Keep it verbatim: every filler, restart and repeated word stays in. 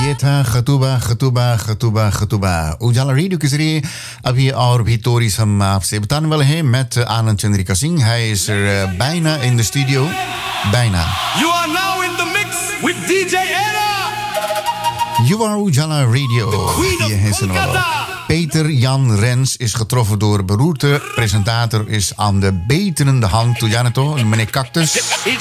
ये था खतूबा खतूबा खतूबा खतूबा उजाला रेडियो के जरिए अभी और भी tories हम आपसे बताने वाले हैं met Anand Chandrika Singh. Hij is er uh, bijna in de studio. Bijna. You are now in the mix with D J Era. You are Ujala Radio. Je Peter Jan Rens is getroffen door beroerte. Presentator is aan de beterende hand. Toe jij het toch? Meneer Cactus.